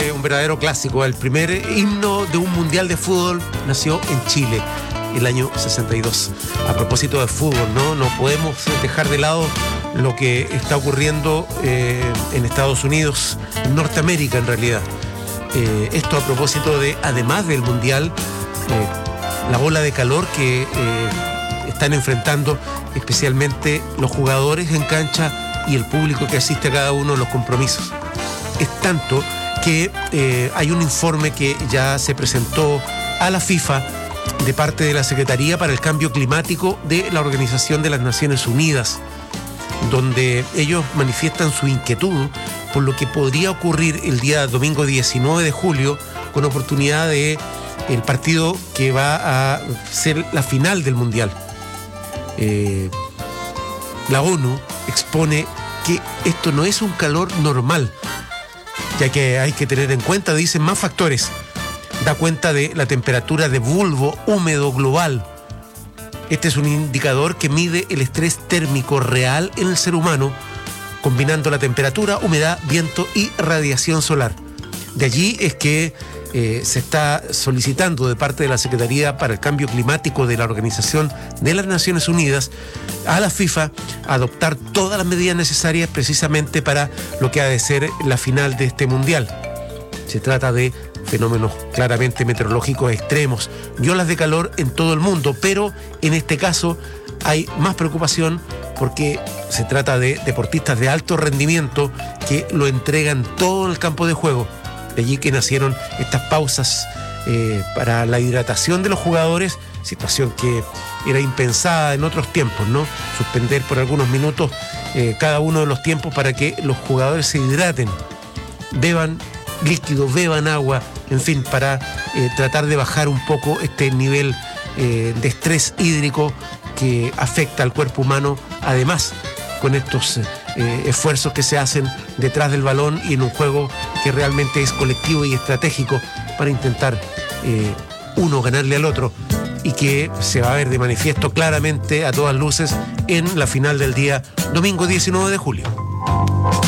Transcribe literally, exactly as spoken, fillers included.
fue un verdadero clásico. El primer himno de un mundial de fútbol nació en Chile el año sesenta y dos. A propósito de fútbol, no, no podemos dejar de lado lo que está ocurriendo eh, en Estados Unidos, en Norteamérica en realidad. Eh, esto a propósito de, además del mundial, eh, la ola de calor que eh, están enfrentando especialmente los jugadores en cancha y el público que asiste a cada uno de los compromisos. Es tanto que eh, hay un informe que ya se presentó a la FIFA de parte de la Secretaría para el Cambio Climático de la Organización de las Naciones Unidas, donde ellos manifiestan su inquietud por lo que podría ocurrir el día domingo diecinueve de julio con oportunidad de el partido que va a ser la final del Mundial. Eh, la ONU expone que esto no es un calor normal, ya que hay que tener en cuenta, dicen, más factores. Da cuenta de la temperatura de bulbo húmedo global. Este es un indicador que mide el estrés térmico real en el ser humano, combinando la temperatura, humedad, viento y radiación solar. De allí es que eh, se está solicitando de parte de la Secretaría para el Cambio Climático de la Organización de las Naciones Unidas a la FIFA adoptar todas las medidas necesarias precisamente para lo que ha de ser la final de este mundial. Se trata de fenómenos claramente meteorológicos extremos y olas de calor en todo el mundo, pero en este caso hay más preocupación porque se trata de deportistas de alto rendimiento que lo entregan todo en el campo de juego. De allí que nacieron estas pausas eh, para la hidratación de los jugadores, situación que era impensada en otros tiempos, ¿no? Suspender por algunos minutos eh, cada uno de los tiempos para que los jugadores se hidraten, beban líquidos, beban agua, en fin, para eh, tratar de bajar un poco este nivel eh, de estrés hídrico que afecta al cuerpo humano, además con estos eh, esfuerzos que se hacen detrás del balón y en un juego que realmente es colectivo y estratégico para intentar eh, uno ganarle al otro, y que se va a ver de manifiesto claramente a todas luces en la final del día domingo diecinueve de julio.